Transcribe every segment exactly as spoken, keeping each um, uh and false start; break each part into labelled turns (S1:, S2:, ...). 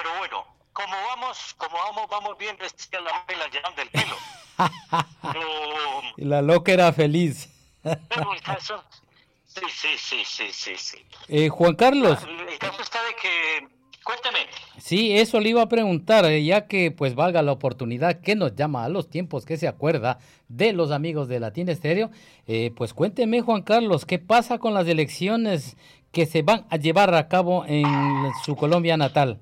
S1: pero bueno, como vamos, como vamos, vamos viendo es que la la llevan del pelo. Pero,
S2: La loca era feliz.
S1: pero el caso, sí, sí, sí, sí, sí, sí.
S2: Eh, Juan
S1: La,
S2: Carlos,
S1: el caso está de que, cuénteme.
S2: sí, eso le iba a preguntar, eh, ya que pues valga la oportunidad que nos llama a los tiempos que se acuerda de los amigos de Latina Estéreo, eh, pues cuénteme, Juan Carlos, ¿qué pasa con las elecciones que se van a llevar a cabo en su Colombia natal?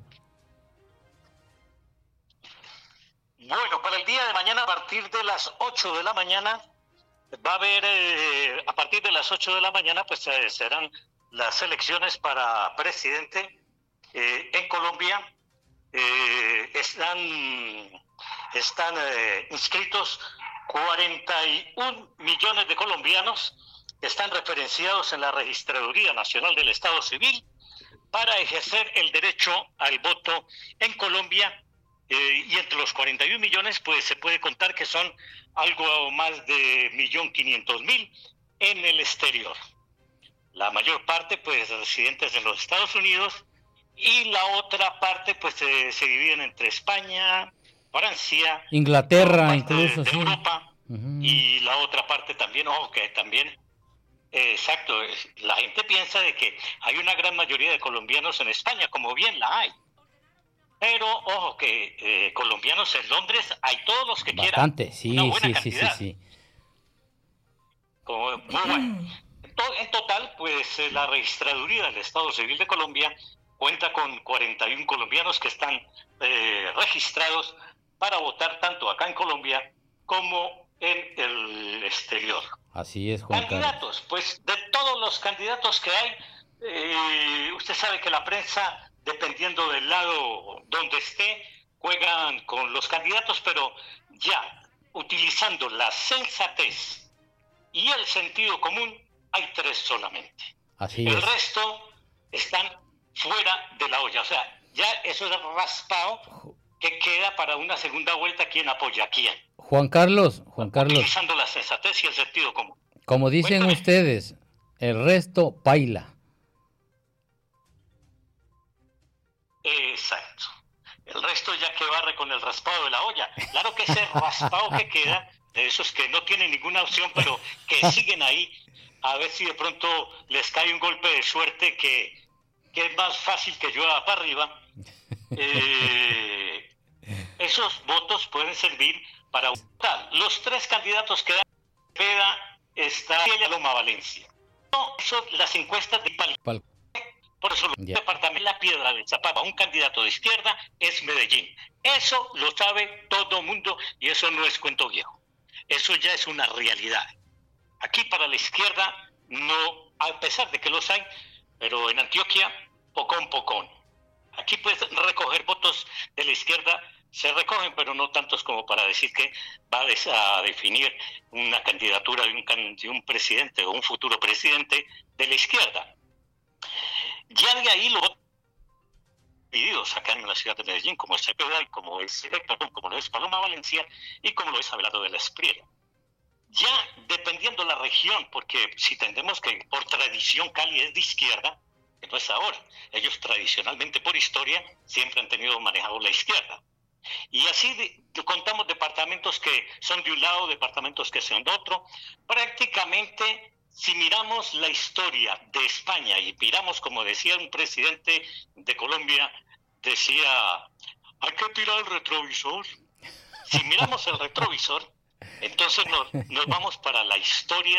S1: Bueno, para el día de mañana a partir de las ocho de la mañana va a haber, eh, a partir de las ocho de la mañana pues eh, serán las elecciones para presidente eh, en Colombia. Eh, están están eh, inscritos cuarenta y un millones de colombianos que están referenciados en la Registraduría Nacional del Estado Civil para ejercer el derecho al voto en Colombia. Eh, y entre los cuarenta y un millones, pues se puede contar que son algo más de un millón quinientos mil en el exterior. La mayor parte, pues, residentes en los Estados Unidos, y la otra parte, pues, eh, se dividen entre España, Francia,
S2: Inglaterra,
S1: parte
S2: incluso,
S1: de, de
S2: sí.
S1: Europa,
S2: Uh-huh.
S1: y la otra parte también, ojo, que también, eh, exacto, la gente piensa de que hay una gran mayoría de colombianos en España, como bien la hay. Pero, ojo, que eh, colombianos en Londres hay todos los que
S2: Bastante,
S1: quieran.
S2: sí,
S1: Una buena
S2: sí,
S1: cantidad.
S2: sí, sí, sí.
S1: Como, muy bueno. En, to- en total, pues eh, la Registraduría del Estado Civil de Colombia cuenta con cuarenta y un colombianos que están eh, registrados para votar tanto acá en Colombia como en el exterior.
S2: Así es, Juan Carlos.
S1: Candidatos, pues de todos los candidatos que hay, eh, usted sabe que la prensa, dependiendo del lado donde esté, juegan con los candidatos, pero ya utilizando la sensatez y el sentido común, hay tres solamente.
S2: Así
S1: El
S2: es.
S1: resto están fuera de la olla, o sea, ya eso es raspado que queda para una segunda vuelta quién apoya a quién.
S2: Juan Carlos, Juan Carlos,
S1: Utilizando la sensatez y el sentido común.
S2: como dicen
S1: Cuéntame.
S2: ustedes, el resto baila.
S1: Exacto. El resto ya que barre con el raspado de la olla. Claro que ese raspado que queda, de esos que no tienen ninguna opción, pero que siguen ahí, a ver si de pronto les cae un golpe de suerte que, que es más fácil que llueva para arriba. Eh, esos votos pueden servir para votar. Los tres candidatos que dan queda está Loma Valencia. No, son las encuestas de Pal.
S2: Pal-
S1: Por eso el
S2: Ya.
S1: departamento La Piedra de Zapata, un candidato de izquierda, es Medellín. Eso lo sabe todo el mundo y eso no es cuento viejo. Eso ya es una realidad. Aquí para la izquierda, no, a pesar de que los hay, pero en Antioquia, pocón, pocón. Aquí puedes recoger votos de la izquierda, se recogen, pero no tantos como para decir que va a, des- a definir una candidatura de un, can- de un presidente o un futuro presidente de la izquierda. Ya de ahí lo divididos acá en la ciudad de Medellín, como es Cepeda y como es, eh, perdón, como lo es Paloma Valencia y como lo es Abelardo de la Espriella. Ya dependiendo la región, porque si entendemos que por tradición Cali es de izquierda, que no es ahora, ellos tradicionalmente por historia siempre han tenido manejado la izquierda. Y así de, de, contamos departamentos que son de un lado, departamentos que son de otro. Prácticamente, si miramos la historia de España y miramos, como decía un presidente de Colombia, decía, hay que tirar el retrovisor. Si miramos el retrovisor, entonces nos, nos vamos para la historia